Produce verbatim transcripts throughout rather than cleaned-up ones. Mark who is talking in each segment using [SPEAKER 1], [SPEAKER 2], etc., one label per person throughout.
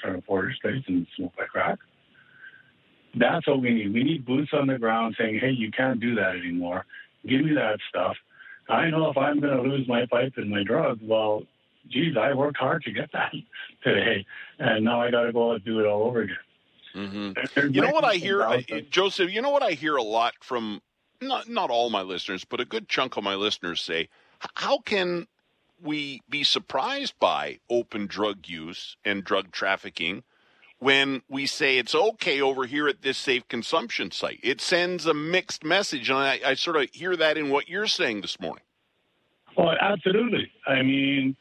[SPEAKER 1] front of Porter's place and smoke like crack. That's what we need. We need boots on the ground saying, hey, you can't do that anymore. Give me that stuff. I know if I'm going to lose my pipe and my drug, well, geez, I worked hard to get that today, and now I got to go and do it all over again.
[SPEAKER 2] Mm-hmm. You know what I hear, uh, Joseph, you know what I hear a lot from, not, not all my listeners, but a good chunk of my listeners say, how can we be surprised by open drug use and drug trafficking when we say it's okay over here at this safe consumption site? It sends a mixed message, and I, I sort of hear that in what you're saying this morning.
[SPEAKER 1] Well, absolutely. I mean,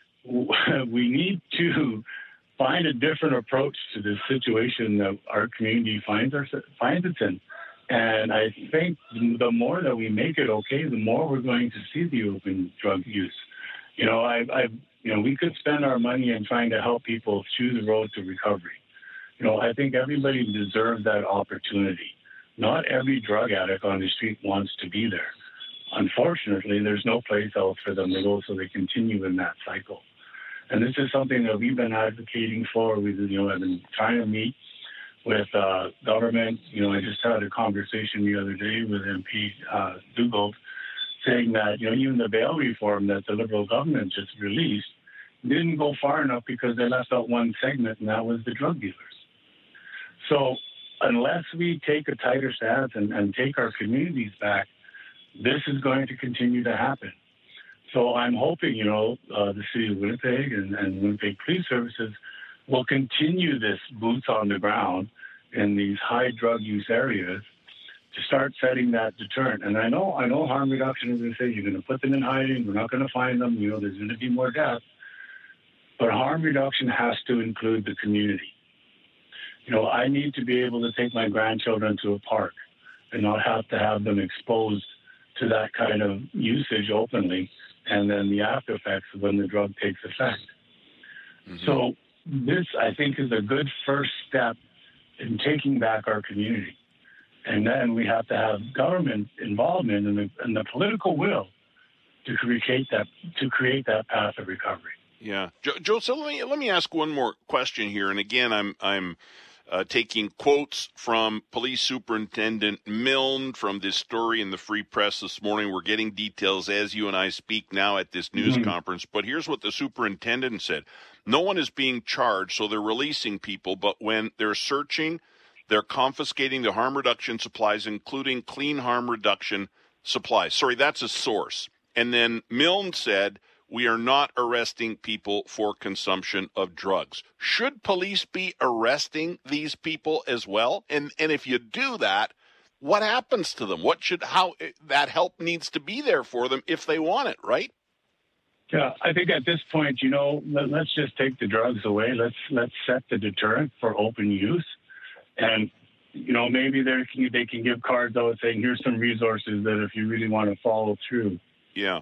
[SPEAKER 1] we need to find a different approach to this situation that our community finds, our, finds it in. And I think the more that we make it okay, the more we're going to see the open drug use. You know, I, I, you know, we could spend our money in trying to help people through the road to recovery. You know, I think everybody deserves that opportunity. Not every drug addict on the street wants to be there. Unfortunately, there's no place else for them to go, so they continue in that cycle. And this is something that we've been advocating for. We've, you know, I've been trying to meet with uh, government. You know, I just had a conversation the other day with M P uh, Dugald saying that, you know, even the bail reform that the Liberal government just released didn't go far enough because they left out one segment, and that was the drug dealers. So unless we take a tighter stance and, and take our communities back, this is going to continue to happen. So I'm hoping, you know, uh, the City of Winnipeg and, and Winnipeg Police Services will continue this boots on the ground in these high drug use areas to start setting that deterrent. And I know, I know harm reduction is going to say you're going to put them in hiding, we're not going to find them, you know, there's going to be more deaths. But harm reduction has to include the community. You know, I need to be able to take my grandchildren to a park and not have to have them exposed to that kind of usage openly, and then the after effects when the drug takes effect. Mm-hmm. So this, I think, is a good first step in taking back our community. And then we have to have government involvement and the, and the political will to create that to create that path of recovery.
[SPEAKER 2] Yeah, jo- Joseph, let me let me ask one more question here. And again, I'm I'm uh, taking quotes from Police Superintendent Milne from this story in the Free Press this morning. We're getting details as you and I speak now at this news mm-hmm. conference. But here's what the superintendent said: no one is being charged, so they're releasing people. But when they're searching, they're confiscating the harm reduction supplies, including clean harm reduction supplies. Sorry, that's a source. And then Milne said, we are not arresting people for consumption of drugs. Should police be arresting these people as well? And and if you do that, what happens to them? What should how that help needs to be there for them if they want it, right?
[SPEAKER 1] Yeah, I think at this point, you know, let, let's just take the drugs away. Let's let's set the deterrent for open use. And, you know, maybe they can, they can give cards out saying, here's some resources that if you really want to follow through.
[SPEAKER 2] Yeah.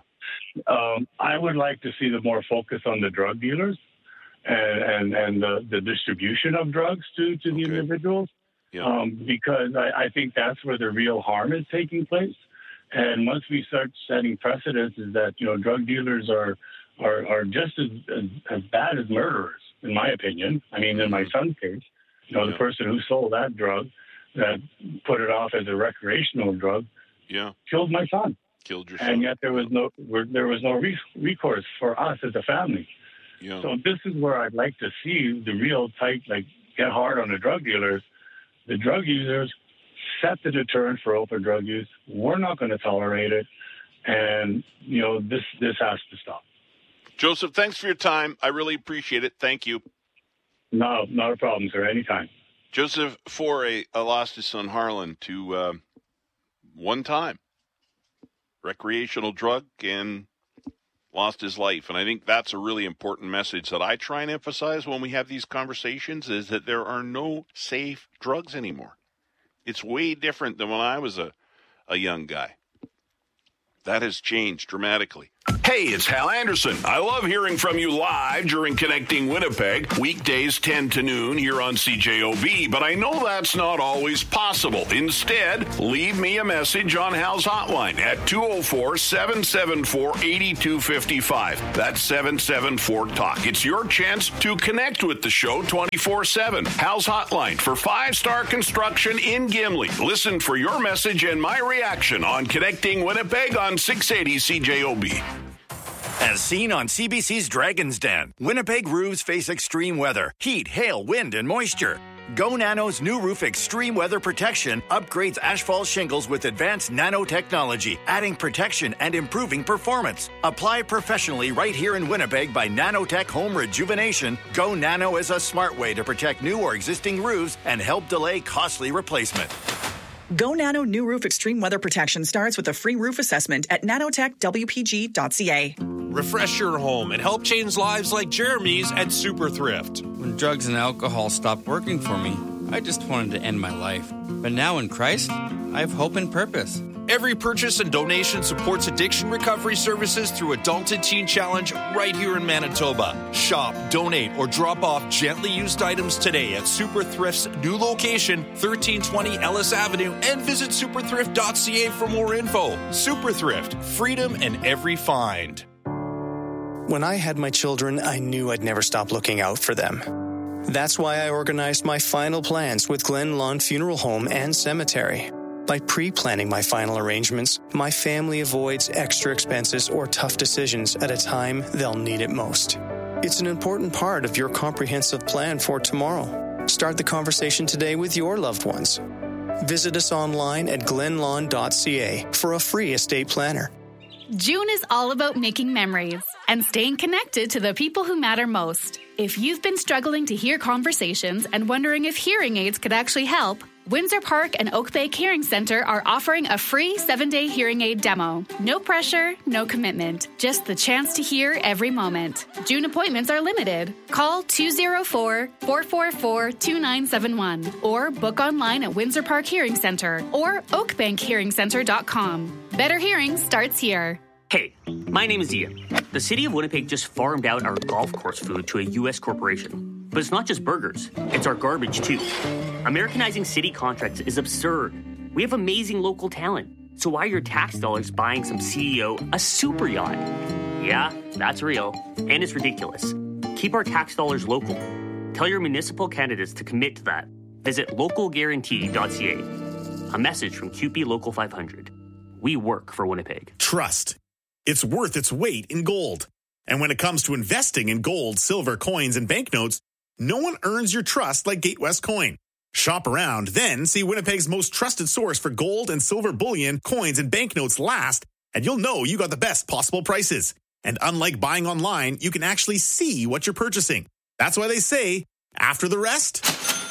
[SPEAKER 1] Um, I would like to see the more focus on the drug dealers and, and, and the, the distribution of drugs to, to the okay. individuals, yeah. um, because I, I think that's where the real harm is taking place. And once we start setting precedents is that, you know, drug dealers are are, are just as, as, as bad as murderers, in my opinion. I mean, in my son's case, you know, yeah. the person who sold that drug, that put it off as a recreational drug,
[SPEAKER 2] yeah.
[SPEAKER 1] killed my son.
[SPEAKER 2] Killed your son.
[SPEAKER 1] And yet there was no there was no recourse for us as a family.
[SPEAKER 2] Yeah.
[SPEAKER 1] So this is where I'd like to see the real tight, like, get hard on the drug dealers. The drug users set the deterrent for open drug use. We're not going to tolerate it. And, you know, this this has to stop.
[SPEAKER 2] Joseph, thanks for your time. I really appreciate it. Thank you.
[SPEAKER 1] No, not a problem, sir. Anytime. Joseph
[SPEAKER 2] Faure lost his son Harlan to uh, one time recreational drug and lost his life. And I think that's a really important message that I try and emphasize when we have these conversations, is that there are no safe drugs anymore. It's way different than when I was a, a young guy. That has changed dramatically. Hey, it's Hal Anderson. I love hearing from you live during Connecting Winnipeg, weekdays ten to noon here on C J O B, but I know that's not always possible. Instead, leave me a message on Hal's hotline at two oh four, seven seven four, eight two five five. That's seven seven four, talk. It's your chance to connect with the show twenty-four seven. Hal's hotline for five-star construction in Gimli. Listen for your message and my reaction on Connecting Winnipeg on six eighty C J O B.
[SPEAKER 3] As seen on C B C's Dragon's Den, Winnipeg roofs face extreme weather, heat, hail, wind, and moisture. Go Nano's new roof extreme weather protection upgrades asphalt shingles with advanced nanotechnology, adding protection and improving performance. Apply professionally right here in Winnipeg by Nanotech Home Rejuvenation. Go Nano is a smart way to protect new or existing roofs and help delay costly replacement.
[SPEAKER 4] Go Nano New Roof Extreme Weather Protection starts with a free roof assessment at nanotech w p g dot c a.
[SPEAKER 5] Refresh your home and help change lives like Jeremy's at Super Thrift.
[SPEAKER 6] When drugs and alcohol stopped working for me, I just wanted to end my life. But now in Christ, I have hope and purpose.
[SPEAKER 5] Every purchase and donation supports addiction recovery services through Adult and Teen Challenge right here in Manitoba. Shop, donate, or drop off gently used items today at Super Thrift's new location, thirteen twenty Ellis Avenue, and visit super thrift dot c a for more info. Super Thrift, freedom in every find.
[SPEAKER 7] When I had my children, I knew I'd never stop looking out for them. That's why I organized my final plans with Glen Lawn Funeral Home and Cemetery. By pre-planning my final arrangements, my family avoids extra expenses or tough decisions at a time they'll need it most. It's an important part of your comprehensive plan for tomorrow. Start the conversation today with your loved ones. Visit us online at glen lawn dot c a for a free estate planner.
[SPEAKER 8] June is all about making memories and staying connected to the people who matter most. If you've been struggling to hear conversations and wondering if hearing aids could actually help, Windsor Park and Oak Bay Hearing Center are offering a free seven-day hearing aid demo. No pressure, no commitment, just the chance to hear every moment. June appointments are limited. Call two oh four, four four four, two nine seven one or book online at Windsor Park Hearing Center or oak bank hearing center dot com. Better hearing starts here.
[SPEAKER 9] Hey, my name is Ian. The city of Winnipeg just farmed out our golf course food to a U S corporation. But it's not just burgers, it's our garbage too. Americanizing city contracts is absurd. We have amazing local talent. So why are your tax dollars buying some C E O a super yacht? Yeah, that's real. And it's ridiculous. Keep our tax dollars local. Tell your municipal candidates to commit to that. Visit local guarantee dot c a. A message from Q P Local five hundred. We work for Winnipeg.
[SPEAKER 10] Trust. It's worth its weight in gold. And when it comes to investing in gold, silver, coins, and banknotes, no one earns your trust like Gatewest Coin. Shop around, then see Winnipeg's most trusted source for gold and silver bullion, coins, and banknotes last, and you'll know you got the best possible prices. And unlike buying online, you can actually see what you're purchasing. That's why they say, after the rest,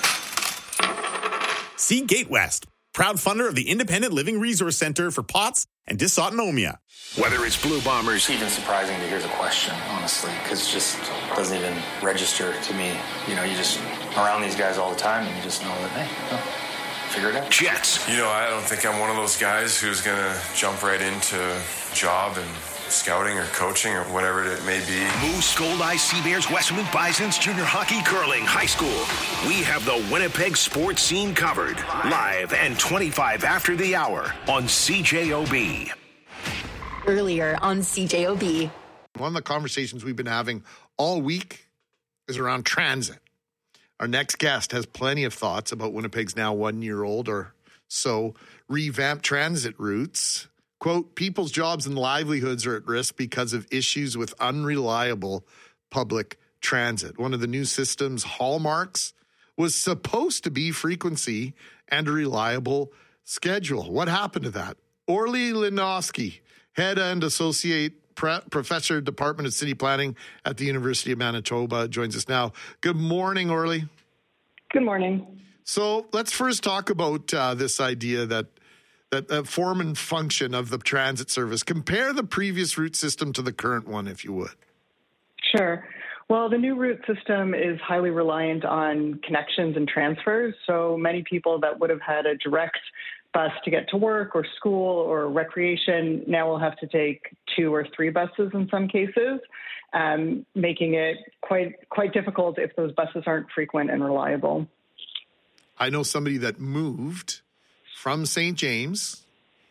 [SPEAKER 10] see Gatewest, proud funder of the Independent Living Resource Center for P O T S and dysautonomia.
[SPEAKER 11] Whether it's Blue Bombers.
[SPEAKER 12] It's even surprising to hear the question, honestly, because it just doesn't even register to me. You know, you just around these guys all the time, and you just know that, hey, well, figure it out.
[SPEAKER 11] Jets.
[SPEAKER 13] You know, I don't think I'm one of those guys who's going to jump right into job and scouting or coaching or whatever it may be.
[SPEAKER 11] Moose, Gold Eyes, Sea Bears, Westwood Bisons, junior hockey, curling, high school. We have the Winnipeg sports scene covered. Live and twenty-five after the hour on C J O B.
[SPEAKER 14] Earlier on C J O B.
[SPEAKER 15] One of the conversations we've been having all week is around transit. Our next guest has plenty of thoughts about Winnipeg's now one-year-old or so revamped transit routes. Quote, people's jobs and livelihoods are at risk because of issues with unreliable public transit. One of the new system's hallmarks was supposed to be frequency and a reliable schedule. What happened to that? Orly Linowski, head and associate pre- professor, Department of City Planning at the University of Manitoba, joins us now. Good morning, Orly.
[SPEAKER 16] Good morning.
[SPEAKER 15] So let's first talk about uh, this idea that that uh, form and function of the transit service. Compare the previous route system to the current one, if you would.
[SPEAKER 16] Sure. Well, the new route system is highly reliant on connections and transfers. So many people that would have had a direct bus to get to work or school or recreation. Now we'll have to take two or three buses in some cases, um, making it quite quite difficult if those buses aren't frequent and reliable.
[SPEAKER 15] I know somebody that moved from Saint James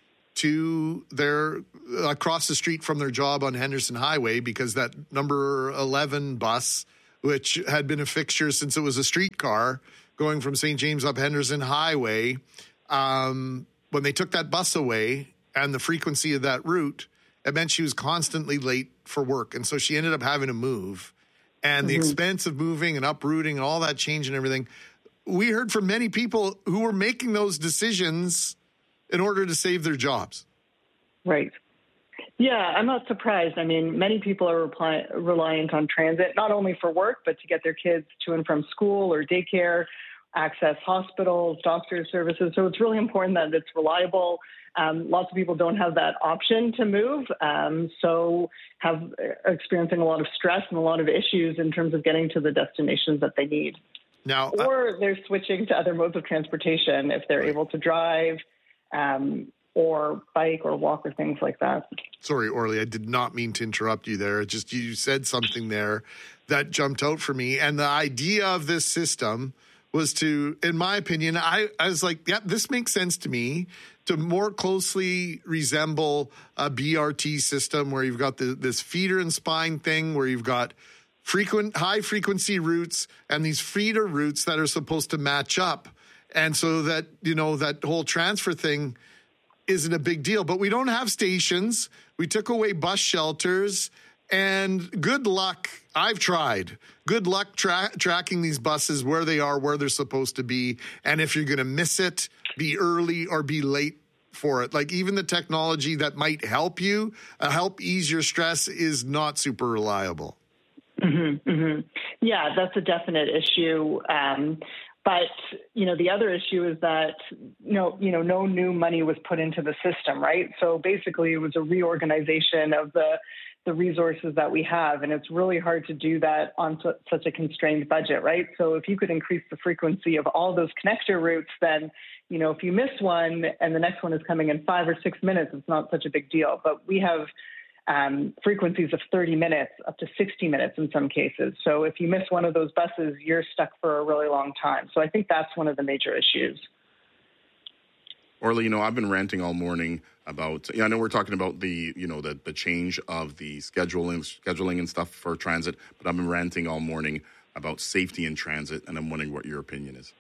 [SPEAKER 15] to their across the street from their job on Henderson Highway because that number eleven bus, which had been a fixture since it was a streetcar going from Saint James up Henderson Highway, um, when they took that bus away and the frequency of that route, it meant she was constantly late for work. And so she ended up having to move. And mm-hmm. the expense of moving and uprooting and all that change and everything, we heard from many people who were making those decisions in order to save their jobs.
[SPEAKER 16] Right. Yeah, I'm not surprised. I mean, many people are reply, reliant on transit, not only for work, but to get their kids to and from school or daycare, access hospitals, doctor services. So it's really important that it's reliable. Um, lots of people don't have that option to move, um, so have are experiencing a lot of stress and a lot of issues in terms of getting to the destinations that they need.
[SPEAKER 15] Now,
[SPEAKER 16] or they're switching to other modes of transportation if they're able to drive, um, or bike or walk or things like that.
[SPEAKER 15] Sorry, Orly, I did not mean to interrupt you there. Just you said something there that jumped out for me. And the idea of this system was to, in my opinion, I, I was like, yeah, this makes sense to me, to more closely resemble a B R T system where you've got the, this feeder and spine thing where you've got frequent, high frequency routes and these feeder routes that are supposed to match up. And so that, you know, that whole transfer thing isn't a big deal. But we don't have stations. We took away bus shelters. And good luck. I've tried. Good luck tra- tracking these buses where they are, where they're supposed to be. And if you're going to miss it, be early or be late for it. Like even the technology that might help you, uh, help ease your stress is not super reliable.
[SPEAKER 16] Mm-hmm, mm-hmm. Yeah, that's a definite issue. Um, But, you know, the other issue is that, no, you know, no new money was put into the system, right? So basically it was a reorganization of the the resources that we have. And it's really hard to do that on su- such a constrained budget, right? So if you could increase the frequency of all those connector routes, then, you know, if you miss one and the next one is coming in five or six minutes, it's not such a big deal. But we have Um, frequencies of thirty minutes up to sixty minutes in some cases. So if you miss one of those buses, you're stuck for a really long time. So I think that's one of the major issues.
[SPEAKER 17] Orly, you know, I've been ranting all morning about, yeah, I know we're talking about the, you know, the, the change of the scheduling, scheduling and stuff for transit, but I've been ranting all morning about safety in transit, and I'm wondering what your opinion is.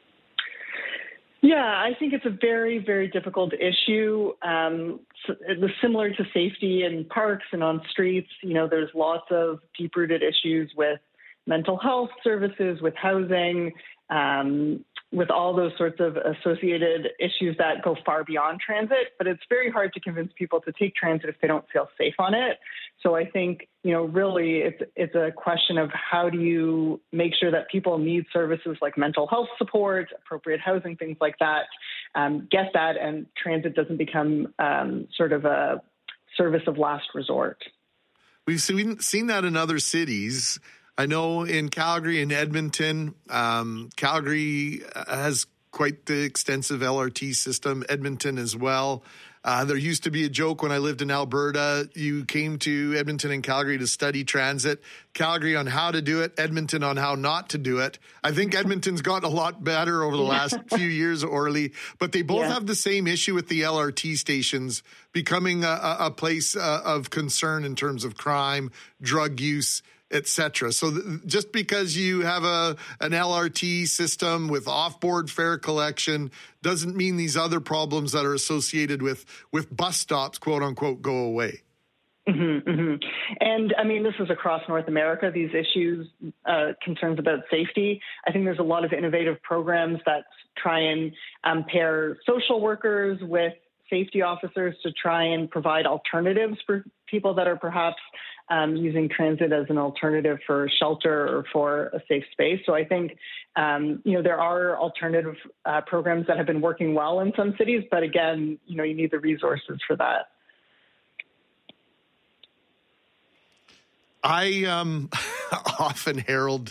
[SPEAKER 16] Yeah, I think it's a very, very difficult issue. Um, similar to safety in parks and on streets, you know, there's lots of deep-rooted issues with mental health services, with housing, um, with all those sorts of associated issues that go far beyond transit. But it's very hard to convince people to take transit if they don't feel safe on it. So I think, you know, really it's it's a question of how do you make sure that people need services like mental health support, appropriate housing, things like that, um, get that, and transit doesn't become um, sort of a service of last resort.
[SPEAKER 15] We've seen, seen that in other cities. I know in Calgary and Edmonton, um, Calgary has quite the extensive L R T system, Edmonton as well. Uh, there used to be a joke when I lived in Alberta. You came to Edmonton and Calgary to study transit. Calgary on how to do it, Edmonton on how not to do it. I think Edmonton's gotten a lot better over the last few years, Orly, but they both yeah. have the same issue with the L R T stations becoming a, a place uh, of concern in terms of crime, drug use, et cetera. So th- just because you have a an L R T system with off-board fare collection doesn't mean these other problems that are associated with, with bus stops, quote unquote, go away.
[SPEAKER 16] Mm-hmm, mm-hmm. And I mean, this is across North America, these issues, uh, concerns about safety. I think there's a lot of innovative programs that try and um, pair social workers with safety officers to try and provide alternatives for people that are perhaps Um, using transit as an alternative for shelter or for a safe space. So I think, um, you know, there are alternative uh, programs that have been working well in some cities, but again, you know, you need the resources for that.
[SPEAKER 15] I um, often herald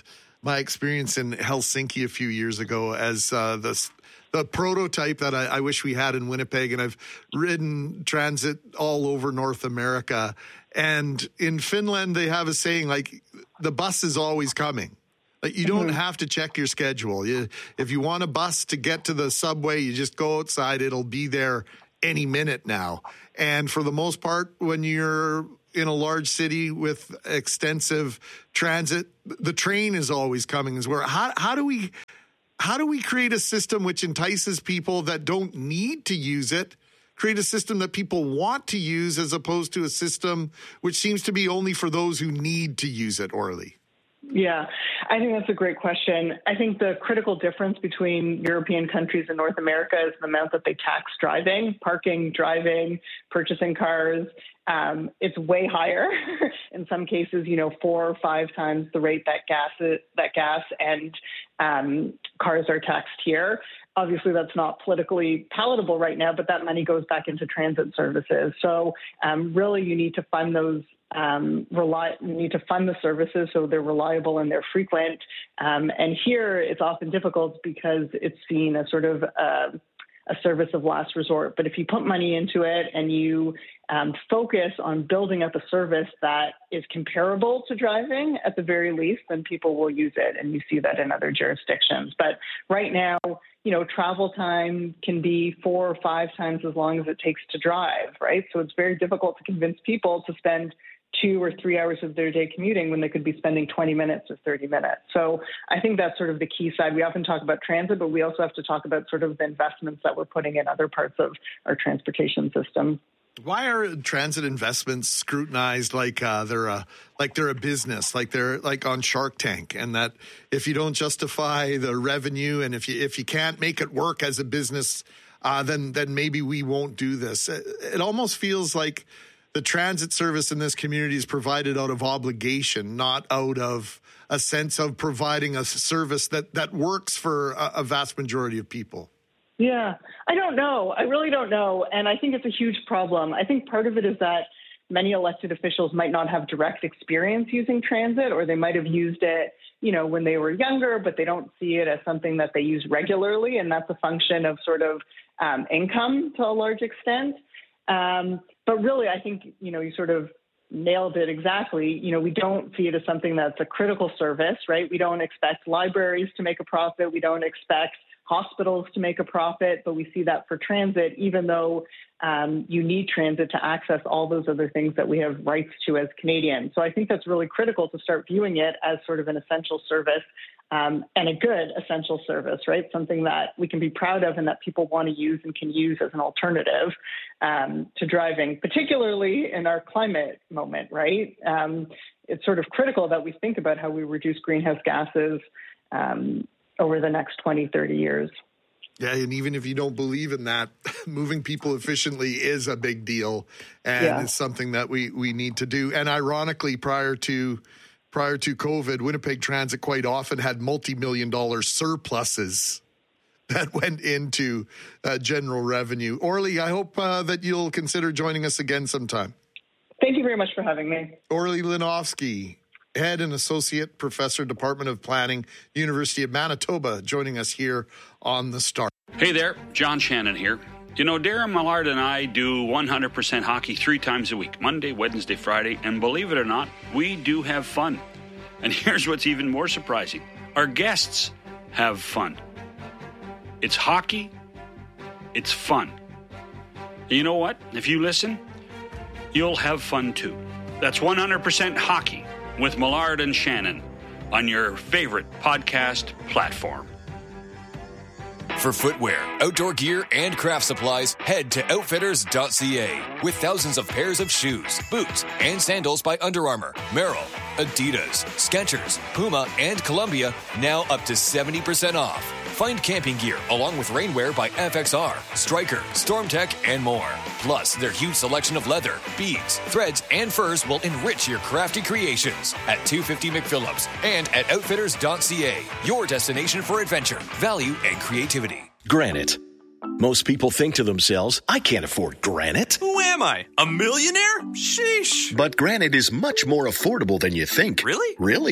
[SPEAKER 15] my experience in Helsinki a few years ago as uh, the the prototype that I, I wish we had in Winnipeg. And I've ridden transit all over North America. And in Finland, they have a saying like, the bus is always coming. Like, you don't mm-hmm. have to check your schedule. You, if you want a bus to get to the subway, you just go outside. It'll be there any minute now. And for the most part, when you're in a large city with extensive transit, the train is always coming as well. How, how do we... How do we create a system which entices people that don't need to use it, create a system that people want to use as opposed to a system which seems to be only for those who need to use it, Orly?
[SPEAKER 16] Yeah, I think that's a great question. I think the critical difference between European countries and North America is the amount that they tax driving, parking, driving, purchasing cars. Um, it's way higher. In some cases, you know, four or five times the rate that gas is, that gas and um, cars are taxed here. Obviously, that's not politically palatable right now, but that money goes back into transit services. So um, really, you need to fund those. Um, rely, you need to fund the services so they're reliable and they're frequent. Um, and here, it's often difficult because it's seen as sort of uh, a service of last resort. But if you put money into it and you um, focus on building up a service that is comparable to driving, at the very least, then people will use it. And you see that in other jurisdictions. But right now, you know, travel time can be four or five times as long as it takes to drive, right? So it's very difficult to convince people to spend two or three hours of their day commuting when they could be spending twenty minutes or thirty minutes. So I think that's sort of the key side. We often talk about transit, but we also have to talk about sort of the investments that we're putting in other parts of our transportation system.
[SPEAKER 15] Why are transit investments scrutinized like uh, they're a like they're a business, like they're like on Shark Tank, and that if you don't justify the revenue and if you if you can't make it work as a business, uh, then then maybe we won't do this. It, it almost feels like the transit service in this community is provided out of obligation, not out of a sense of providing a service that, that works for a, a vast majority of people.
[SPEAKER 16] Yeah, I don't know. I really don't know. And I think it's a huge problem. I think part of it is that many elected officials might not have direct experience using transit, or they might have used it, you know, when they were younger, but they don't see it as something that they use regularly. And that's a function of sort of um, income to a large extent. Um, but really, I think, you know, you sort of nailed it exactly. You know, we don't see it as something that's a critical service, right? We don't expect libraries to make a profit. We don't expect hospitals to make a profit, but we see that for transit, even though um, you need transit to access all those other things that we have rights to as Canadians. So I think that's really critical to start viewing it as sort of an essential service. Um, and a good essential service, right? Something that we can be proud of and that people want to use and can use as an alternative um, to driving, particularly in our climate moment, right? Um, it's sort of critical that we think about how we reduce greenhouse gases um, over the next twenty, thirty years.
[SPEAKER 15] Yeah, and even if you don't believe in that, moving people efficiently is a big deal, and yeah. it's something that we, we need to do. And ironically, prior to Prior to COVID, Winnipeg Transit quite often had multi-million dollar surpluses that went into uh, general revenue. Orly, I hope uh, that you'll consider joining us again sometime.
[SPEAKER 16] Thank you very much for having me.
[SPEAKER 15] Orly Linofsky, Head and Associate Professor, Department of Planning, University of Manitoba, joining us here on The Start.
[SPEAKER 18] Hey there, John Shannon here. You know, Darren Millard and I do one hundred percent hockey three times a week, Monday, Wednesday, Friday, and believe it or not, we do have fun. And here's what's even more surprising. Our guests have fun. It's hockey. It's fun. And you know what? If you listen, you'll have fun too. That's one hundred percent hockey with Millard and Shannon on your favorite podcast platform.
[SPEAKER 19] For footwear, outdoor gear, and craft supplies, head to outfitters dot c a. With thousands of pairs of shoes, boots, and sandals by Under Armour, Merrell, Adidas, Skechers, Puma, and Columbia, now up to seventy percent off. Find camping gear along with rainwear by F X R, Stryker, StormTech, and more. Plus, their huge selection of leather, beads, threads, and furs will enrich your crafty creations at two fifty McPhillips and at outfitters dot c a. Your destination for adventure, value, and creativity.
[SPEAKER 20] Granite. Most people think to themselves, I can't afford granite.
[SPEAKER 5] Who am I? A millionaire? Sheesh.
[SPEAKER 20] But granite is much more affordable than you think.
[SPEAKER 5] Really?
[SPEAKER 20] Really.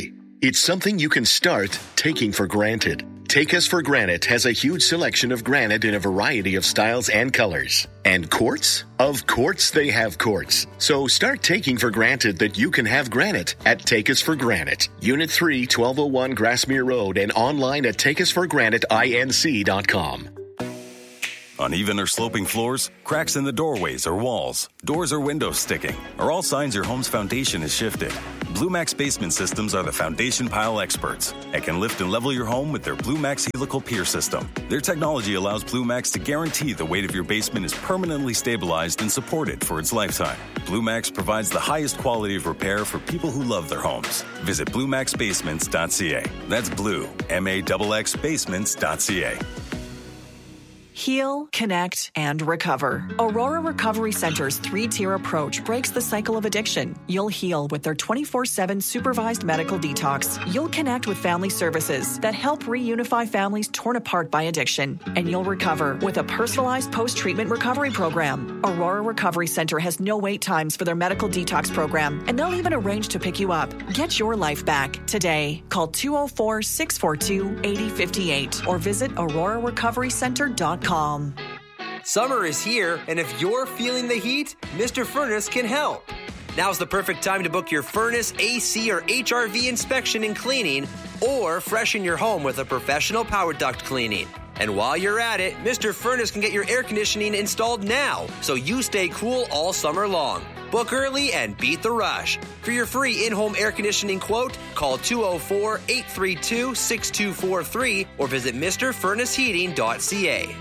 [SPEAKER 20] It's something you can start taking for granted. Take Us for Granite has a huge selection of granite in a variety of styles and colors. And quartz? Of course they have quartz. So start taking for granted that you can have granite at Take Us for Granite. Unit three, twelve oh one Grassmere Road, and online at take us for granite inc dot com.
[SPEAKER 21] Uneven or sloping floors, cracks in the doorways or walls, doors or windows sticking are all signs your home's foundation is shifted. BlueMax Basement Systems are the foundation pile experts and can lift and level your home with their BlueMax Helical Pier System. Their technology allows BlueMax to guarantee the weight of your basement is permanently stabilized and supported for its lifetime. BlueMax provides the highest quality of repair for people who love their homes. Visit blue max basements dot c a. That's blue, M A X X basements dot c a.
[SPEAKER 4] Heal, connect, and recover. Aurora Recovery Center's three-tier approach breaks the cycle of addiction. You'll heal with their twenty-four seven supervised medical detox. You'll connect with family services that help reunify families torn apart by addiction. And you'll recover with a personalized post-treatment recovery program. Aurora Recovery Center has no wait times for their medical detox program, and they'll even arrange to pick you up. Get your life back today. Call two oh four, six four two, eight oh five eight or visit aurora recovery center dot com.
[SPEAKER 22] Summer is here, and if you're feeling the heat, Mister Furnace can help. Now's the perfect time to book your furnace, A C, or H R V inspection and cleaning, or freshen your home with a professional power duct cleaning. And while you're at it, Mister Furnace can get your air conditioning installed now, so you stay cool all summer long. Book early and beat the rush. For your free in-home air conditioning quote, call two oh four, eight three two, six two four three or visit mister furnace heating dot c a.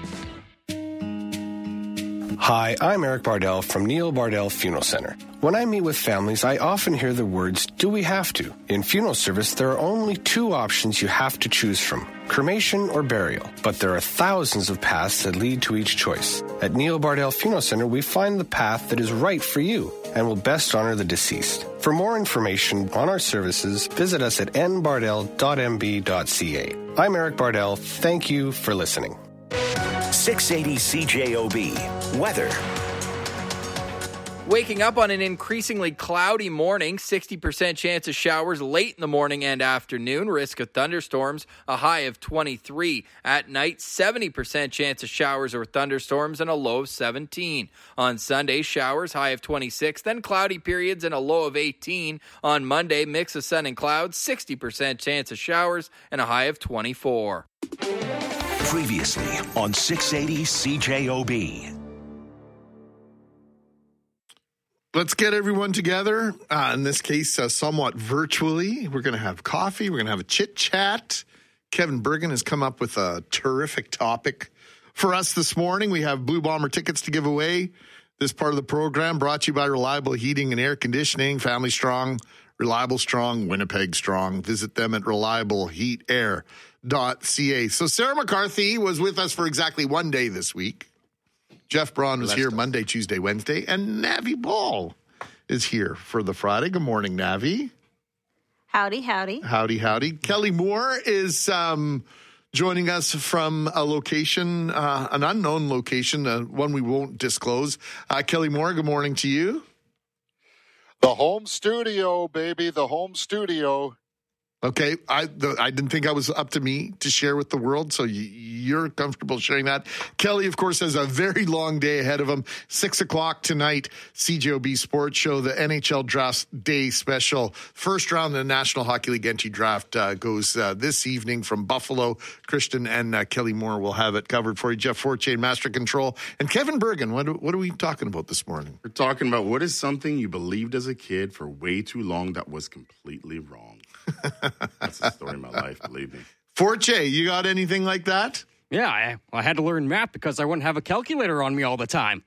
[SPEAKER 23] Hi, I'm Eric Bardell from Neil Bardell Funeral Center. When I meet with families, I often hear the words, do we have to? In funeral service, there are only two options you have to choose from, cremation or burial. But there are thousands of paths that lead to each choice. At Neil Bardell Funeral Center, we find the path that is right for you and will best honor the deceased. For more information on our services, visit us at n bardell dot m b dot c a. I'm Eric Bardell. Thank you for listening.
[SPEAKER 11] six eighty C J O B. Weather.
[SPEAKER 24] Waking up on an increasingly cloudy morning, sixty percent chance of showers late in the morning and afternoon, risk of thunderstorms, a high of twenty-three. At night, seventy percent chance of showers or thunderstorms and a low of seventeen. On Sunday, showers, high of twenty-six, then cloudy periods and a low of eighteen. On Monday, mix of sun and clouds, sixty percent chance of showers and a high of twenty-four.
[SPEAKER 11] Previously on six eighty C J O B.
[SPEAKER 15] Let's get everyone together, uh, in this case, uh, somewhat virtually. We're going to have coffee. We're going to have a chit-chat. Kevin Bergen has come up with a terrific topic for us this morning. We have Blue Bomber tickets to give away. This part of the program brought to you by Reliable Heating and Air Conditioning, Family Strong, Reliable Strong, Winnipeg Strong. Visit them at reliable heat air dot c a. So Sarah McCarthy was with us for exactly one day this week. Jeff Braun was here Monday, Tuesday, Wednesday, and Navi Ball is here for the Friday. Good morning, Navi.
[SPEAKER 25] Howdy, howdy.
[SPEAKER 15] Howdy, howdy. Kelly Moore is um, joining us from a location, uh, an unknown location, uh, one we won't disclose. Uh, Kelly Moore, good morning to you.
[SPEAKER 26] The home studio, baby, the home studio.
[SPEAKER 15] Okay, I the, I didn't think I was up to me to share with the world, so you, you're comfortable sharing that. Kelly, of course, has a very long day ahead of him. Six o'clock tonight, C J O B Sports Show, the N H L Draft Day Special. First round of the National Hockey League entry draft uh, goes uh, this evening from Buffalo. Christian and uh, Kelly Moore will have it covered for you. Jeff Fortier, Master Control, and Kevin Bergen. What, what are we talking about this morning?
[SPEAKER 17] We're talking about what is something you believed as a kid for way too long that was completely wrong. That's the story of my life, believe me.
[SPEAKER 15] Forte, you got anything like that?
[SPEAKER 27] Yeah, I, I had to learn math because I wouldn't have a calculator on me all the time.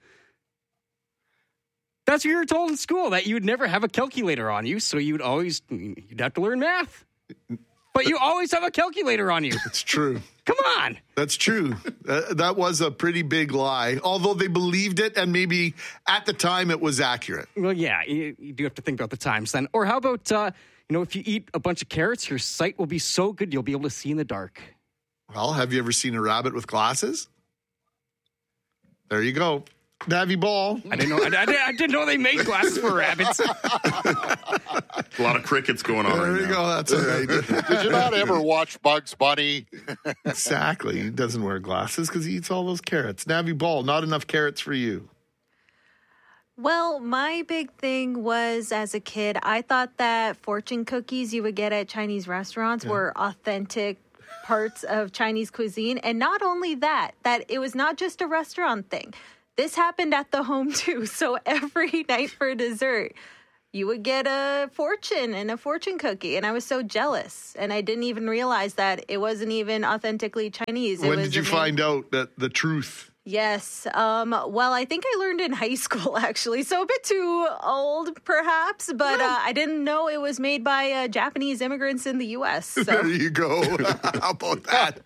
[SPEAKER 27] That's what you were told in school, that you'd never have a calculator on you, so you'd always, you'd have to learn math. But you always have a calculator on you.
[SPEAKER 15] It's true.
[SPEAKER 27] Come on.
[SPEAKER 15] That's true. Uh, that was a pretty big lie, although they believed it, and maybe at the time it was accurate.
[SPEAKER 27] Well, yeah, you, you do have to think about the times then. Or how about, uh, you know, if you eat a bunch of carrots, your sight will be so good you'll be able to see in the dark.
[SPEAKER 15] Well, have you ever seen a rabbit with glasses? There you go. Davy Ball.
[SPEAKER 27] I didn't know. I, I, didn't, I didn't know they made glasses for rabbits.
[SPEAKER 17] A lot of crickets going on.
[SPEAKER 15] There
[SPEAKER 17] right
[SPEAKER 15] you
[SPEAKER 17] now.
[SPEAKER 15] go. That's all right.
[SPEAKER 26] Did you not ever watch Bugs Bunny?
[SPEAKER 15] Exactly. He doesn't wear glasses because he eats all those carrots. Davy Ball, not enough carrots for you.
[SPEAKER 25] Well, my big thing was as a kid, I thought that fortune cookies you would get at Chinese restaurants
[SPEAKER 15] Yeah.
[SPEAKER 25] were authentic parts of Chinese cuisine. And not only that, that it was not just a restaurant thing. This happened at the home too. So every night for dessert, you would get a fortune and a fortune cookie. And I was so jealous. And I didn't even realize that it wasn't even authentically Chinese. It
[SPEAKER 15] When
[SPEAKER 25] was
[SPEAKER 15] did you
[SPEAKER 25] a
[SPEAKER 15] find out that the truth?
[SPEAKER 25] Yes. Um, well, I think I learned in high school, actually. So a bit too old, perhaps. But uh, I didn't know it was made by uh, Japanese immigrants in the U S So.
[SPEAKER 15] There you go. How about that?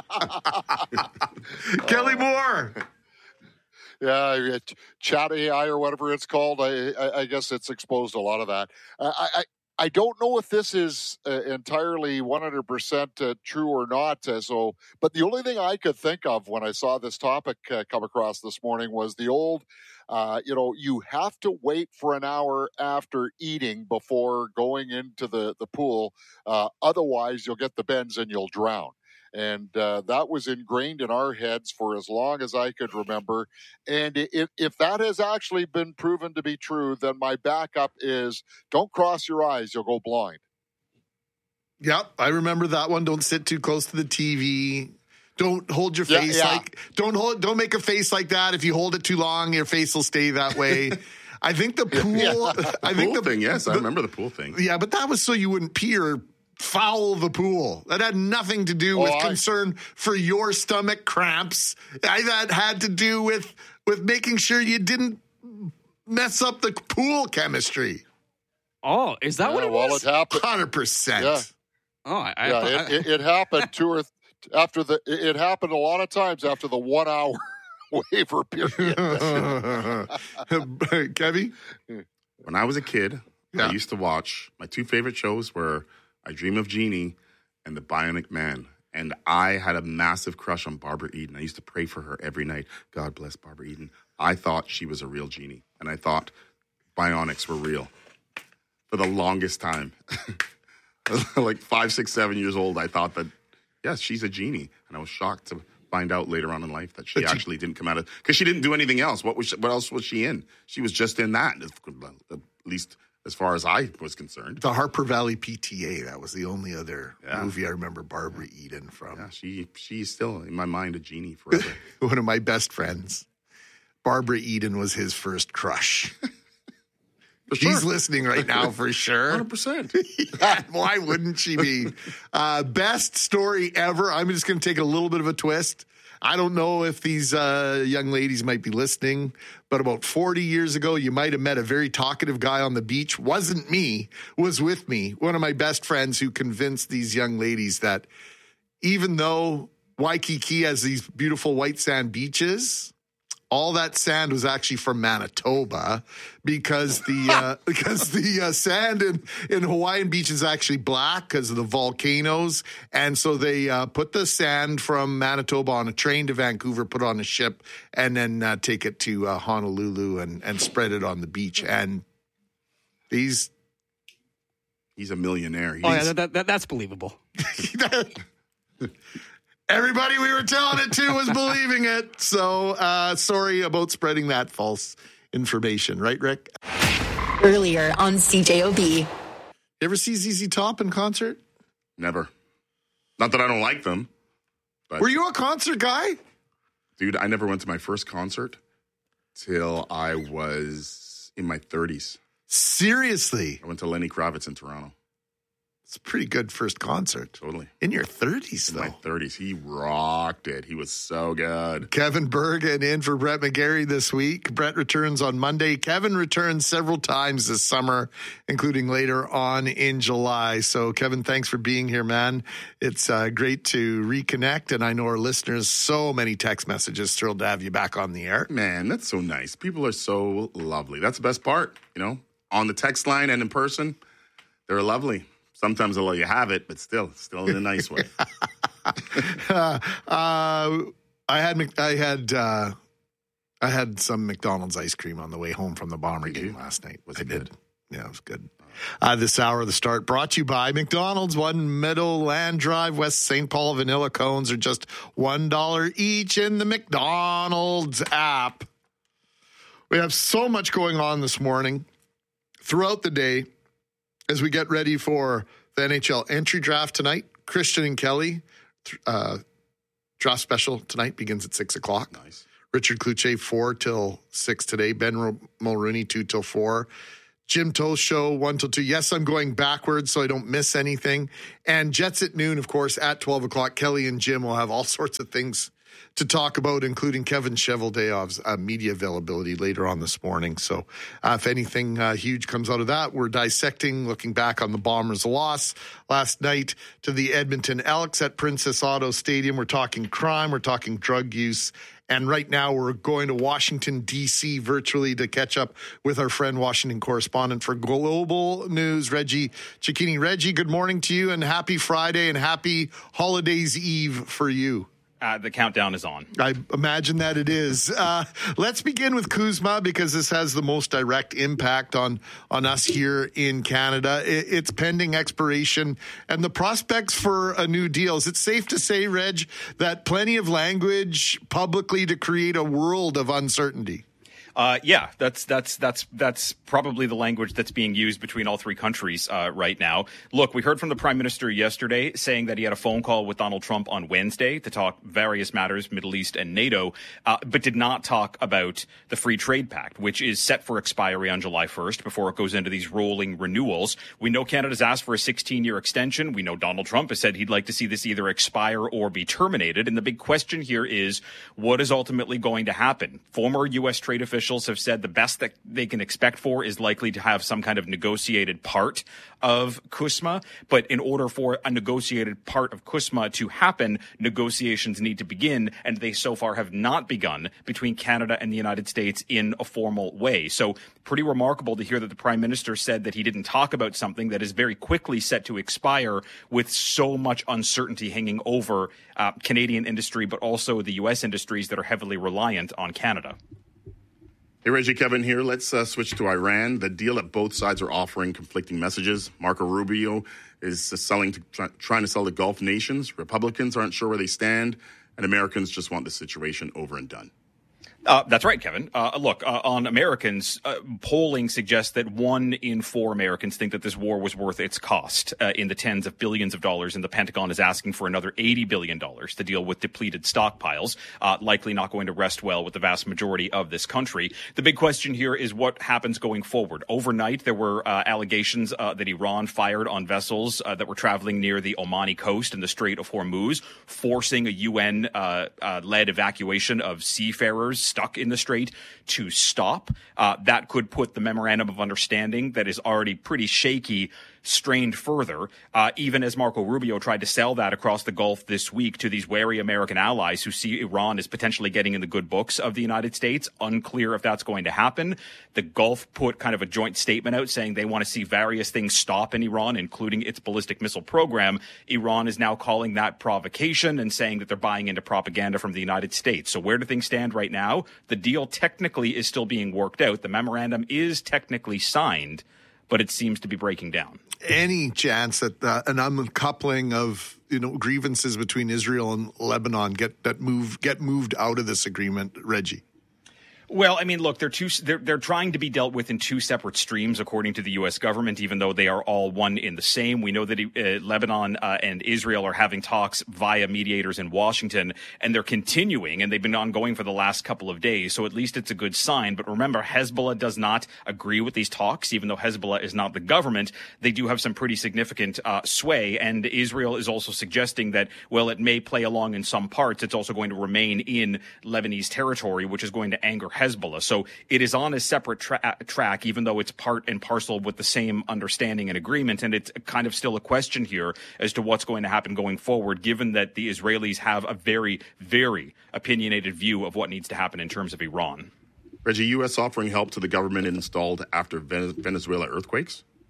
[SPEAKER 15] Kelly Moore.
[SPEAKER 26] Yeah, Chat A I or whatever it's called. I, I, I guess it's exposed a lot of that. I, I, I don't know if this is uh, entirely one hundred percent uh, true or not. Uh, so, but the only thing I could think of when I saw this topic uh, come across this morning was the old, uh, you know, you have to wait for an hour after eating before going into the, the pool. Uh, otherwise, you'll get the bends and you'll drown. And uh, that was ingrained in our heads for as long as I could remember. And if, if that has actually been proven to be true, then my backup is don't cross your eyes, you'll go blind.
[SPEAKER 15] Yep, I remember that one. Don't sit too close to the T V. Don't hold your
[SPEAKER 26] Yeah,
[SPEAKER 15] face
[SPEAKER 26] yeah.
[SPEAKER 15] like don't hold don't make a face like that. If you hold it too long, your face will stay that way. I think the pool
[SPEAKER 17] Yeah.
[SPEAKER 15] I think
[SPEAKER 17] Pool
[SPEAKER 15] the
[SPEAKER 17] thing, yes, I
[SPEAKER 15] the-
[SPEAKER 17] remember the pool thing.
[SPEAKER 15] Yeah, but that was so you wouldn't pee or foul the pool. That had nothing to do with
[SPEAKER 26] Oh, I-
[SPEAKER 15] concern for your stomach cramps. I, that had to do with with making sure you didn't mess up the pool chemistry.
[SPEAKER 27] Oh, is that what
[SPEAKER 26] Yeah,
[SPEAKER 27] it
[SPEAKER 26] well,
[SPEAKER 27] was?
[SPEAKER 26] it happened.
[SPEAKER 15] one hundred percent.
[SPEAKER 26] Yeah.
[SPEAKER 27] Oh, I, I,
[SPEAKER 26] Yeah,
[SPEAKER 27] I,
[SPEAKER 26] it, it, it happened two or th- after the. It it happened a lot of times after the one hour waiver period.
[SPEAKER 15] Kevy?
[SPEAKER 17] When I was a kid,
[SPEAKER 15] Yeah.
[SPEAKER 17] I used to watch, my two favorite shows were I Dream of Jeannie and The Bionic Man. And I had a massive crush on Barbara Eden. I used to pray for her every night. God bless Barbara Eden. I thought she was a real genie. And I thought bionics were real for the longest time. Like five, six, seven years old, I thought that, yes, she's a genie. And I was shocked to find out later on in life that she
[SPEAKER 15] But she-
[SPEAKER 17] actually didn't come out of, because she didn't do anything else. What was she, what else was she in? She was just in that, at least as far as I was concerned.
[SPEAKER 15] The Harper Valley P T A. That was the only other
[SPEAKER 17] Yeah.
[SPEAKER 15] movie I remember Barbara Eden from.
[SPEAKER 17] Yeah, she she's still in my mind a genie forever.
[SPEAKER 15] One of my best friends. Barbara Eden was his first crush.
[SPEAKER 17] For
[SPEAKER 15] She's
[SPEAKER 17] sure.
[SPEAKER 15] listening right now for sure.
[SPEAKER 17] one hundred percent.
[SPEAKER 15] Yeah, why wouldn't she be? Uh, best story ever. I'm just going to take a little bit of a twist. I don't know if these uh, young ladies might be listening, but about forty years ago, you might have met a very talkative guy on the beach. Wasn't me, was with me. One of my best friends who convinced these young ladies that even though Waikiki has these beautiful white sand beaches, all that sand was actually from Manitoba because the uh, because the uh, sand in, in Hawaiian Beach is actually black because of the volcanoes. And so they uh, put the sand from Manitoba on a train to Vancouver, put it on a ship, and then uh, take it to uh, Honolulu and, and spread it on the beach. And these...
[SPEAKER 17] He's a millionaire. He's,
[SPEAKER 27] oh, yeah, that, that, that's believable.
[SPEAKER 15] Everybody we were telling it to was believing it. So uh, sorry about spreading that false information. Right, Rick?
[SPEAKER 14] Earlier on C J O B.
[SPEAKER 15] You ever see Z Z Top in concert?
[SPEAKER 17] Never. Not that I don't like them. But
[SPEAKER 15] Were you a concert guy?
[SPEAKER 17] dude, I never went to my first concert till I was in my thirties.
[SPEAKER 15] Seriously?
[SPEAKER 17] I went to Lenny Kravitz in Toronto.
[SPEAKER 15] It's a pretty good first concert.
[SPEAKER 17] Totally.
[SPEAKER 15] In your thirties,
[SPEAKER 17] In
[SPEAKER 15] though.
[SPEAKER 17] my thirties. He rocked it. He was so good.
[SPEAKER 15] Kevin Bergen in for Brett McGarry this week. Brett returns on Monday. Kevin returns several times this summer, including later on in July. So, Kevin, thanks for being here, man. It's uh, great to reconnect. And I know our listeners, so many text messages. Thrilled to have you back on the air.
[SPEAKER 17] Man, that's so nice. People are so lovely. That's the best part, you know, on the text line and in person. They're lovely. Sometimes they'll let you have it, but still, still in a nice way.
[SPEAKER 15] uh, uh, I had I had uh, I had some McDonald's ice cream on the way home from the Bomber game last night. Was it good? Yeah, it was good. Uh, this hour of the start brought to you by McDonald's. One Meadowland Drive, West Saint Paul vanilla cones are just one dollar each in the McDonald's app. We have so much going on this morning throughout the day as we get ready for the N H L entry draft tonight. Christian and Kelly, uh, draft special tonight begins at six o'clock.
[SPEAKER 17] Nice.
[SPEAKER 15] Richard Cloutier, four till six today. Ben Mulrooney, two till four. Jim Toast Show, one till two. Yes, I'm going backwards so I don't miss anything. And Jets at noon, of course, at twelve o'clock. Kelly and Jim will have all sorts of things to talk about, including Kevin Cheveldayoff's uh, media availability later on this morning. So uh, if anything uh, huge comes out of that, we're dissecting, looking back on the Bombers' loss last night to the Edmonton Elks at Princess Auto Stadium. We're talking crime, we're talking drug use. And right now we're going to Washington, D C virtually to catch up with our friend, Washington correspondent for Global News, Reggie Cecchini. Reggie, good morning to you and happy Friday and happy Holidays Eve for you.
[SPEAKER 1] Uh, the countdown is on.
[SPEAKER 15] I imagine that it is. Uh, let's begin with Kuzma because this has the most direct impact on, on us here in Canada. It, it's pending expiration and the prospects for a new deal. Is it safe to say, Reg, that plenty of language publicly to create a world of uncertainty?
[SPEAKER 1] Uh, yeah, that's that's that's that's probably the language that's being used between all three countries uh, right now. Look, we heard from the Prime Minister yesterday saying that he had a phone call with Donald Trump on Wednesday to talk various matters, Middle East and NATO, uh, but did not talk about the Free Trade Pact, which is set for expiry on July first before it goes into these rolling renewals. We know Canada's asked for a sixteen-year extension. We know Donald Trump has said he'd like to see this either expire or be terminated. And the big question here is, what is ultimately going to happen? Former U S trade officials have said the best that they can expect for is likely to have some kind of negotiated part of CUSMA. But in order for a negotiated part of CUSMA to happen, negotiations need to begin, and they so far have not begun between Canada and the United States in a formal way. So pretty remarkable to hear that the Prime Minister said that he didn't talk about something that is very quickly set to expire with so much uncertainty hanging over uh, Canadian industry, but also the U S industries that are heavily reliant on Canada.
[SPEAKER 17] Hey, Reggie, Kevin here. Let's uh, switch to Iran. The deal that both sides are offering conflicting messages. Marco Rubio is uh, selling to, try, trying to sell to Gulf nations. Republicans aren't sure where they stand, and Americans just want the situation over and done.
[SPEAKER 1] Uh, that's right, Kevin. Uh, look, uh, on Americans, uh, polling suggests that one in four Americans think that this war was worth its cost uh, in the tens of billions of dollars, and the Pentagon is asking for another eighty billion dollars to deal with depleted stockpiles, uh, likely not going to rest well with the vast majority of this country. The big question here is what happens going forward. Overnight, there were uh, allegations uh, that Iran fired on vessels uh, that were traveling near the Omani coast in the Strait of Hormuz, forcing a U N-led uh, uh, evacuation of seafarers stuck in the strait to stop. Uh, that could put the memorandum of understanding that is already pretty shaky strained further, uh, even as Marco Rubio tried to sell that across the Gulf this week to these wary American allies who see Iran as potentially getting in the good books of the United States. Unclear if that's going to happen. The Gulf put kind of a joint statement out saying they want to see various things stop in Iran, including its ballistic missile program. Iran is now calling that provocation and saying that they're buying into propaganda from the United States. So where do things stand right now? The deal technically is still being worked out. The memorandum is technically signed, but it seems to be breaking down.
[SPEAKER 15] Any chance that uh, an uncoupling of you know grievances between Israel and Lebanon get that move get moved out of this agreement, Reggie?
[SPEAKER 1] Well, I mean, look, they're two, they're, they're trying to be dealt with in two separate streams, according to the U S government, even though they are all one in the same. We know that uh, Lebanon uh, and Israel are having talks via mediators in Washington, and they're continuing, and they've been ongoing for the last couple of days. So at least it's a good sign. But remember, Hezbollah does not agree with these talks, even though Hezbollah is not the government. They do have some pretty significant uh, sway, and Israel is also suggesting that, well, it may play along in some parts. It's also going to remain in Lebanese territory, which is going to anger Hezbollah. So it is on a separate tra- track, even though it's part and parcel with the same understanding and agreement. And it's kind of still a question here as to what's going to happen going forward, given that the Israelis have a very, very opinionated view of what needs to happen in terms of Iran.
[SPEAKER 17] Reggie, U S offering help to the government installed after Venezuela earthquakes?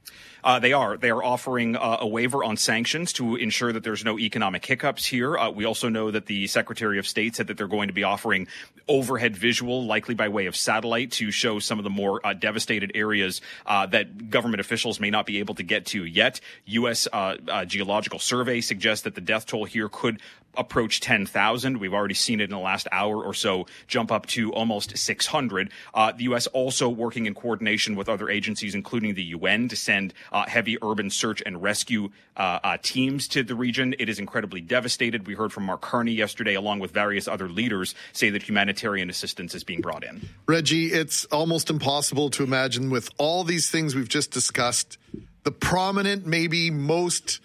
[SPEAKER 1] Uh, they are. They are offering uh, a waiver on sanctions to ensure that there's no economic hiccups here. Uh, we also know that the Secretary of State said that they're going to be offering overhead visual, likely by way of satellite, to show some of the more uh, devastated areas uh, that government officials may not be able to get to yet. U S Uh, uh, Geological Survey suggests that the death toll here could approach ten thousand. We've already seen it in the last hour or so jump up to almost six hundred. Uh, the U S also working in coordination with other agencies, including the U N, to send uh, heavy urban search and rescue uh, uh, teams to the region. It is incredibly devastated. We heard from Mark Carney yesterday, along with various other leaders, say that humanitarian assistance is being brought in.
[SPEAKER 15] Reggie, it's almost impossible to imagine, with all these things we've just discussed, the prominent, maybe most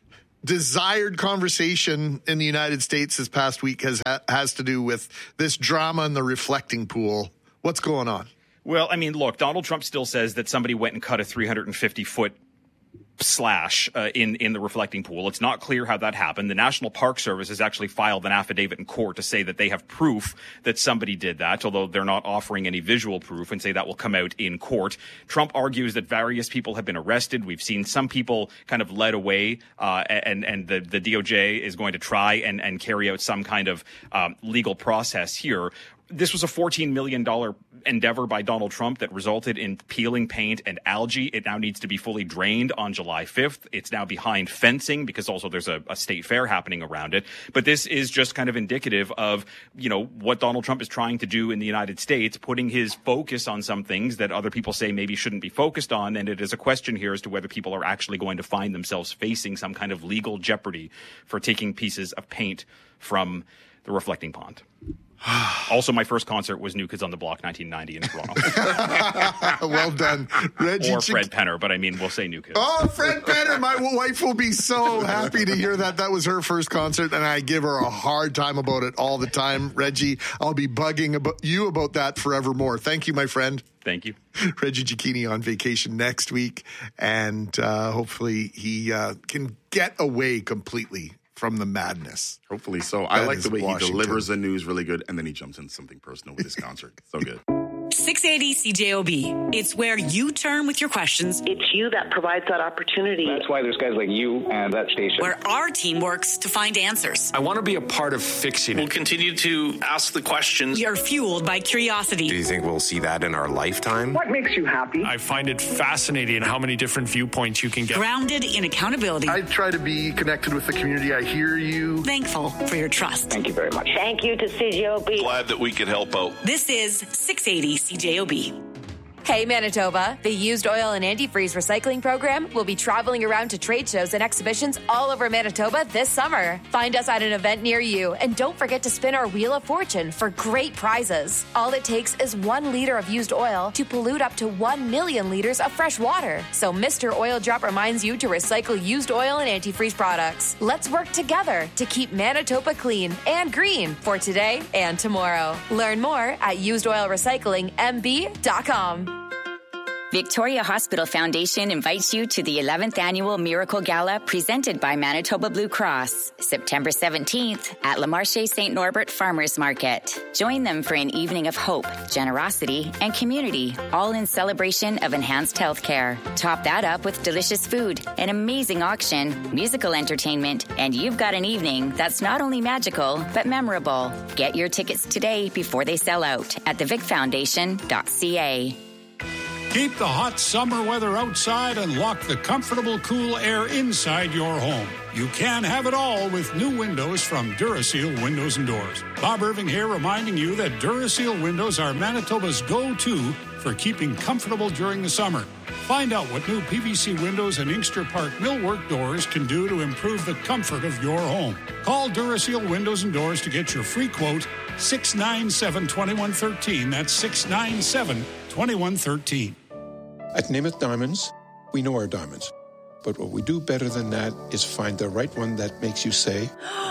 [SPEAKER 15] desired conversation in the United States this past week has has to do with this drama in the reflecting pool. What's going on?
[SPEAKER 1] Well, I mean, look, Donald Trump still says that somebody went and cut a three hundred fifty foot slash uh, in, in the reflecting pool. It's not clear how that happened. The National Park Service has actually filed an affidavit in court to say that they have proof that somebody did that, although they're not offering any visual proof, and say that will come out in court. Trump argues that various people have been arrested. We've seen some people kind of led away, uh, and, and the, the D O J is going to try and, and carry out some kind of um, legal process here. This was a fourteen million dollars endeavor by Donald Trump that resulted in peeling paint and algae. It now needs to be fully drained on July fifth. It's now behind fencing because also there's a, a state fair happening around it. But this is just kind of indicative of, you know, what Donald Trump is trying to do in the United States, putting his focus on some things that other people say maybe shouldn't be focused on. And it is a question here as to whether people are actually going to find themselves facing some kind of legal jeopardy for taking pieces of paint from the reflecting pond. Also, my first concert was New Kids on the Block, nineteen ninety in Toronto.
[SPEAKER 15] Well done, Reggie.
[SPEAKER 1] Or Fred Penner, but I mean, we'll say New Kids.
[SPEAKER 15] Oh, Fred Penner. My wife will be so happy to hear that. That was her first concert, and I give her a hard time about it all the time. Reggie, I'll be bugging about you about that forevermore. Thank you, my friend.
[SPEAKER 1] Thank you.
[SPEAKER 15] Reggie Cicchini on vacation next week, and uh, hopefully he uh, can get away completely from the madness.
[SPEAKER 17] Hopefully so. That I like the way Washington. He delivers the news really good, and then he jumps into something personal with his concert. So good.
[SPEAKER 2] six eighty C J O B. It's where you turn with your questions.
[SPEAKER 3] It's you that provides that opportunity.
[SPEAKER 6] That's why there's guys like you and that station.
[SPEAKER 2] Where our team works to find answers.
[SPEAKER 7] I want to be a part of fixing it.
[SPEAKER 8] We'll continue to ask the questions.
[SPEAKER 2] You're fueled by curiosity.
[SPEAKER 7] Do you think we'll see that in our lifetime?
[SPEAKER 3] What makes you happy?
[SPEAKER 7] I find it fascinating how many different viewpoints you can get.
[SPEAKER 2] Grounded in accountability.
[SPEAKER 9] I try to be connected with the community. I hear you.
[SPEAKER 2] Thankful for your trust.
[SPEAKER 3] Thank you very much. Thank you to C J O B.
[SPEAKER 8] Glad that we could help out.
[SPEAKER 2] This is six eighty C J O B.
[SPEAKER 10] Hey Manitoba, the Used Oil and Antifreeze Recycling Program will be traveling around to trade shows and exhibitions all over Manitoba this summer. Find us at an event near you, and don't forget to spin our Wheel of Fortune for great prizes. All it takes is one liter of used oil to pollute up to one million liters of fresh water. So Mister Oil Drop reminds you to recycle used oil and antifreeze products. Let's work together to keep Manitoba clean and green for today and tomorrow. Learn more at used oil recycling m b dot com.
[SPEAKER 28] Victoria Hospital Foundation invites you to the eleventh Annual Miracle Gala presented by Manitoba Blue Cross, September seventeenth at Le Marché Saint Norbert Farmers Market. Join them for an evening of hope, generosity, and community, all in celebration of enhanced healthcare. Top that up with delicious food, an amazing auction, musical entertainment, and you've got an evening that's not only magical, but memorable. Get your tickets today before they sell out at the vic foundation dot c a.
[SPEAKER 29] Keep the hot summer weather outside and lock the comfortable, cool air inside your home. You can have it all with new windows from Duraseal Windows and Doors. Bob Irving here, reminding you that Duraseal windows are Manitoba's go-to for keeping comfortable during the summer. Find out what new P V C windows and Inkster Park millwork doors can do to improve the comfort of your home. Call Duraseal Windows and Doors to get your free quote, six nine seven, two one one three. That's six nine seven, two one one three.
[SPEAKER 30] At Namath Diamonds, we know our diamonds. But what we do better than that is find the right one that makes you say,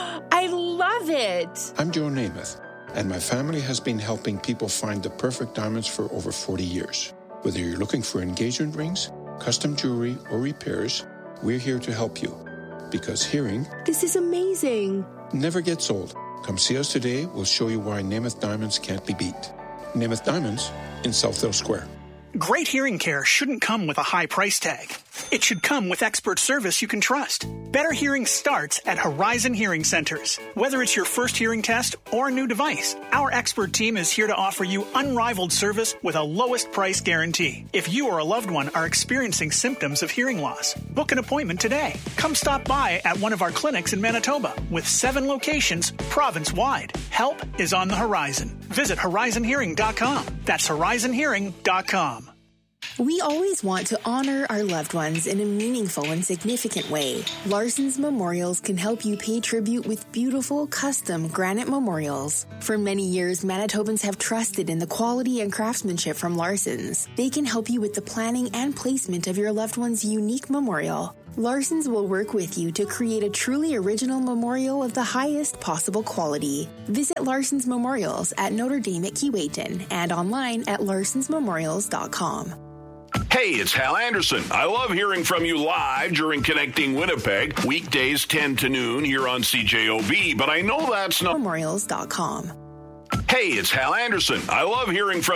[SPEAKER 10] I love it.
[SPEAKER 30] I'm Joe Namath, and my family has been helping people find the perfect diamonds for over forty years. Whether you're looking for engagement rings, custom jewelry, or repairs, we're here to help you. Because hearing,
[SPEAKER 10] this is amazing,
[SPEAKER 30] never gets old. Come see us today. We'll show you why Namath Diamonds can't be beat. Namath Diamonds in Southdale Square.
[SPEAKER 4] Great hearing care shouldn't come with a high price tag. It should come with expert service you can trust. Better hearing starts at Horizon Hearing Centers. Whether it's your first hearing test or a new device, our expert team is here to offer you unrivaled service with a lowest price guarantee. If you or a loved one are experiencing symptoms of hearing loss, book an appointment today. Come stop by at one of our clinics in Manitoba with seven locations province-wide. Help is on the horizon. Visit horizon hearing dot com. That's horizon hearing dot com.
[SPEAKER 14] We always want to honor our loved ones in a meaningful and significant way. Larson's Memorials can help you pay tribute with beautiful, custom granite memorials. For many years, Manitobans have trusted in the quality and craftsmanship from Larson's. They can help you with the planning and placement of your loved one's unique memorial. Larson's will work with you to create a truly original memorial of the highest possible quality. Visit Larson's Memorials at Notre Dame at Keewatin and online at larsons memorials dot com.
[SPEAKER 11] Hey, it's Hal Anderson. I love hearing from you live during Connecting Winnipeg, weekdays ten to noon here on C J O B, but I know that's not
[SPEAKER 14] memorials dot com.
[SPEAKER 11] Hey, it's Hal Anderson. I love hearing from